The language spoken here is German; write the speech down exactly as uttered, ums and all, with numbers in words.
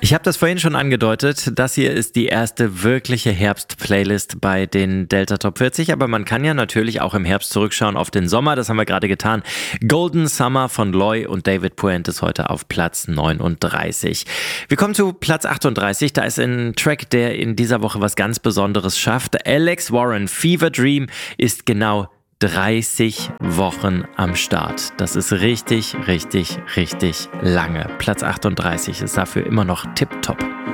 Ich habe das vorhin schon angedeutet, das hier ist die erste wirkliche Herbst-Playlist bei den Delta Top vierzig, aber man kann ja natürlich auch im Herbst zurückschauen auf den Sommer, das haben wir gerade getan. Golden Summer von Loy und David Puentes heute auf Platz neununddreißig. Wir kommen zu Platz achtunddreißig, da ist ein Track, der in dieser Woche was ganz Besonderes schafft. Alex Warren, Fever Dream, ist genau dreißig Wochen am Start. Das ist richtig, richtig, richtig lange. Platz achtunddreißig ist dafür immer noch tipptopp.